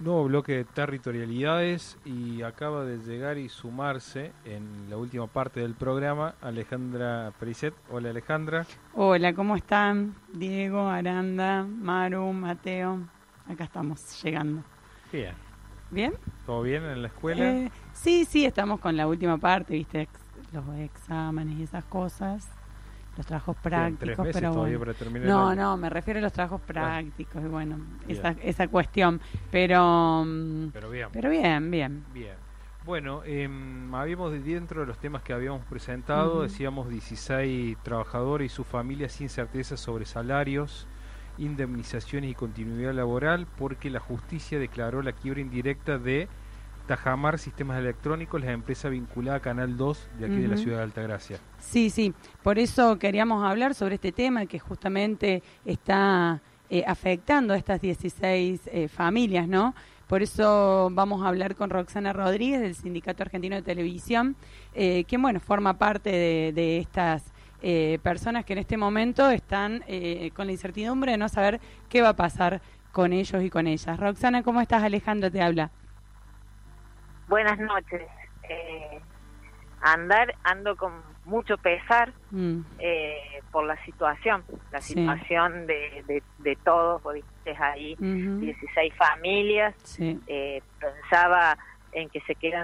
nuevo bloque de territorialidades y acaba de llegar y sumarse en la última parte del programa Alejandra Periset. Hola Alejandra. Hola, ¿cómo están? Diego, Aranda, Maru, Mateo. Acá estamos llegando. Bien. ¿Bien? ¿Todo bien en la escuela? Sí, estamos con la última parte, viste, los exámenes y esas cosas, los trabajos prácticos. 3 meses pero todavía bueno. para terminar el año. No, me refiero a los trabajos prácticos y bueno, esa cuestión. Pero bien. Bien. Bueno, habíamos dentro de los temas que habíamos presentado, decíamos 16 trabajadores y sus familias sin certeza sobre salarios, indemnizaciones y continuidad laboral, porque la justicia declaró la quiebra indirecta de Tajamar Sistemas Electrónicos, la empresa vinculada a Canal 2 de aquí de la ciudad de Altagracia. Sí, por eso queríamos hablar sobre este tema que justamente está afectando a estas 16 familias, ¿no? Por eso vamos a hablar con Roxana Rodríguez del Sindicato Argentino de Televisión, quien, bueno, forma parte de estas personas que en este momento están con la incertidumbre de no saber qué va a pasar con ellos y con ellas. Roxana, ¿cómo estás? Alejandro te habla. Buenas noches. Ando con mucho pesar por la situación de todos, vos dijiste ahí, 16 familias. Pensaba en que se quedan